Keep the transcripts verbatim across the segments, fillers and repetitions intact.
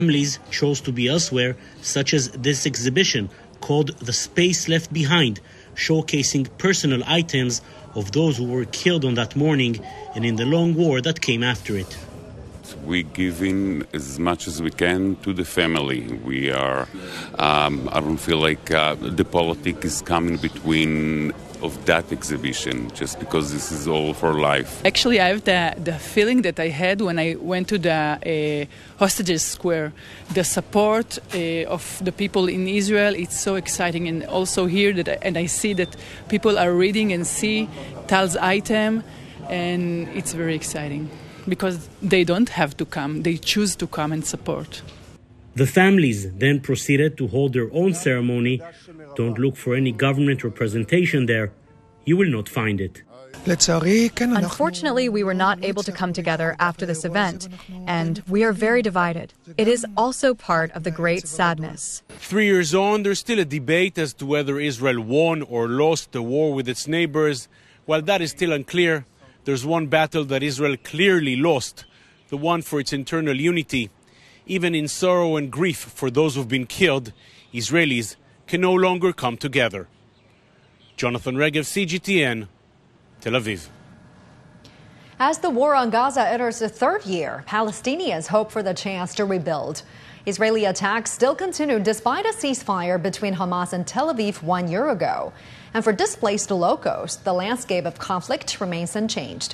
Families chose to be elsewhere, such as this exhibition called The Space Left Behind, showcasing personal items of those who were killed on that morning and in the long war that came after it. We give in as much as we can to the family. We are, um, I don't feel like uh, the politics is coming between of that exhibition, just because this is all for life. Actually, I have the, the feeling that I had when I went to the uh, hostages square. The support uh, of the people in Israel, it's so exciting. And also here, that I, and I see that people are reading and see Tal's item, and it's very exciting because they don't have to come. They choose to come and support. The families then proceeded to hold their own ceremony. Don't look for any government representation there. You will not find it. Unfortunately, we were not able to come together after this event, and we are very divided. It is also part of the great sadness. Three years on, there's still a debate as to whether Israel won or lost the war with its neighbors. While that is still unclear, there's one battle that Israel clearly lost, the one for its internal unity. Even in sorrow and grief for those who've been killed, Israelis can no longer come together. Jonathan Regev, C G T N, Tel Aviv. As the war on Gaza enters its third year, Palestinians hope for the chance to rebuild. Israeli attacks still continue despite a ceasefire between Hamas and Tel Aviv one year ago. And for displaced locals, the landscape of conflict remains unchanged.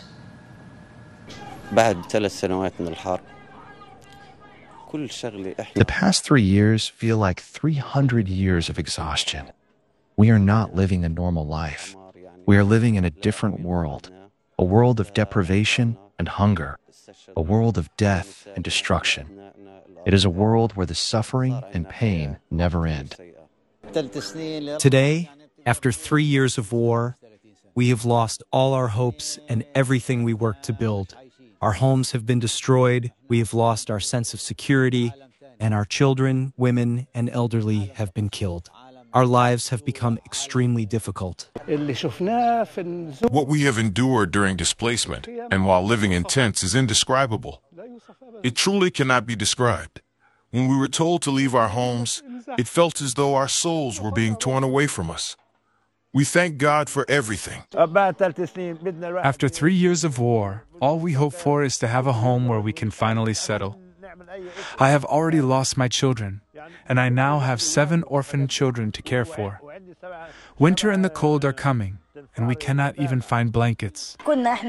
The past three years feel like three hundred years of exhaustion. We are not living a normal life. We are living in a different world, a world of deprivation and hunger, a world of death and destruction. It is a world where the suffering and pain never end. Today, after three years of war, we have lost all our hopes and everything we worked to build. Our homes have been destroyed, we have lost our sense of security, and our children, women, and elderly have been killed. Our lives have become extremely difficult. What we have endured during displacement and while living in tents is indescribable. It truly cannot be described. When we were told to leave our homes, it felt as though our souls were being torn away from us. We thank God for everything. After three years of war, all we hope for is to have a home where we can finally settle. I have already lost my children, and I now have seven orphaned children to care for. Winter and the cold are coming, and we cannot even find blankets.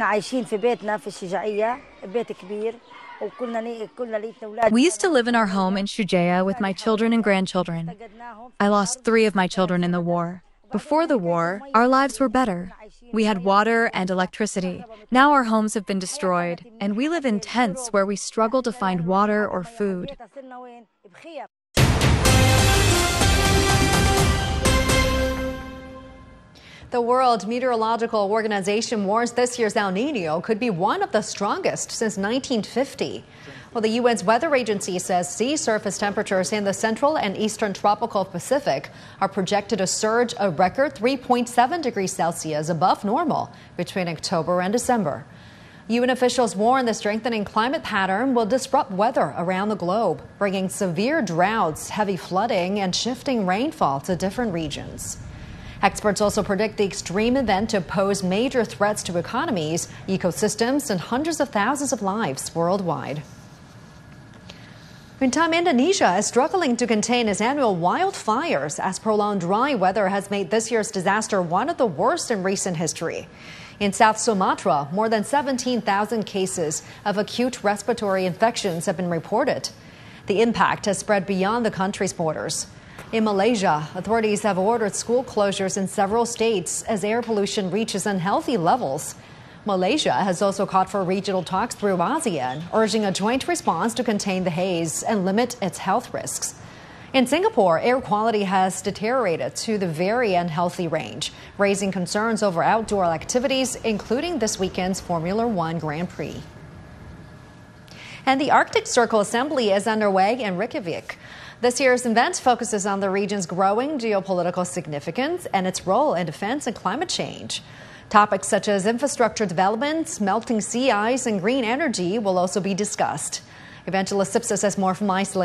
We used to live in our home in Shujaa with my children and grandchildren. I lost three of my children in the war. Before the war, our lives were better. We had water and electricity. Now our homes have been destroyed, and we live in tents where we struggle to find water or food. The World Meteorological Organization warns this year's El Niño could be one of the strongest since nineteen fifty. Well, the U N's weather agency says sea surface temperatures in the central and eastern tropical Pacific are projected to surge a record three point seven degrees Celsius above normal between October and December. U N officials warn the strengthening climate pattern will disrupt weather around the globe, bringing severe droughts, heavy flooding, and shifting rainfall to different regions. Experts also predict the extreme event to pose major threats to economies, ecosystems, and hundreds of thousands of lives worldwide. Meantime, Indonesia is struggling to contain its annual wildfires as prolonged dry weather has made this year's disaster one of the worst in recent history. In South Sumatra, more than seventeen thousand cases of acute respiratory infections have been reported. The impact has spread beyond the country's borders. In Malaysia, authorities have ordered school closures in several states as air pollution reaches unhealthy levels. Malaysia has also called for regional talks through ASEAN, urging a joint response to contain the haze and limit its health risks. In Singapore, air quality has deteriorated to the very unhealthy range, raising concerns over outdoor activities, including this weekend's Formula One Grand Prix. And the Arctic Circle Assembly is underway in Reykjavik. This year's event focuses on the region's growing geopolitical significance and its role in defense and climate change. Topics such as infrastructure development, melting sea ice, and green energy will also be discussed. Evangelist Sipsa says more from Iceland.